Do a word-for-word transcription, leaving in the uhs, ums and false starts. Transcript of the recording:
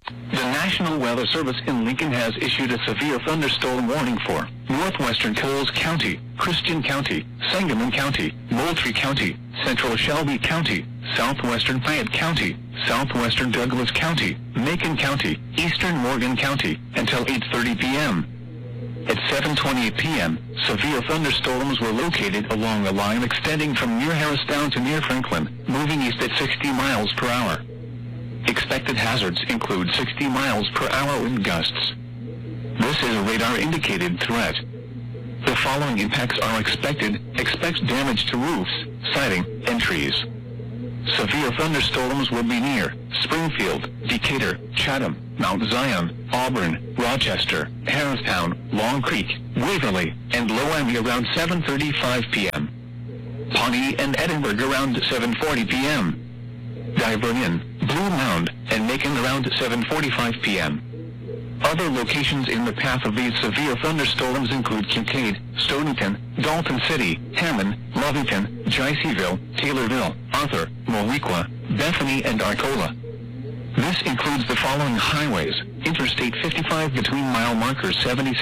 The National Weather Service in Lincoln has issued a severe thunderstorm warning for northwestern Coles County, Christian County, Sangamon County, Moultrie County, central Shelby County, southwestern Fayette County, southwestern Douglas County, Macon County, eastern Morgan County, until eight thirty p m At seven twenty-eight p m, severe thunderstorms were located along a line extending from near Harristown to near Franklin, moving east at sixty miles per hour. Expected hazards include sixty miles per hour wind gusts. This is a radar-indicated threat. The following impacts are expected. Expect damage to roofs, siding, and trees. Severe thunderstorms will be near Springfield, Decatur, Chatham, Mount Zion, Auburn, Rochester, Harristown, Long Creek, Waverly, and Loami around seven thirty-five p m Pawnee and Edinburgh around seven forty p m Divernon, Blue Mound, and Macon around seven forty-five p m Other locations in the path of these severe thunderstorms include Kincaid, Stonington, Dalton City, Hammond, Lovington, Jayceeville, Taylorville, Arthur, Moweaqua, Bethany, and Arcola. This includes the following highways: Interstate fifty-five between mile markers seventy-six